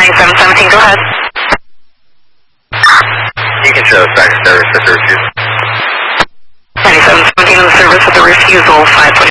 9717, go ahead. You can show back service at the refusal. 9717 in the service at the refusal, 520.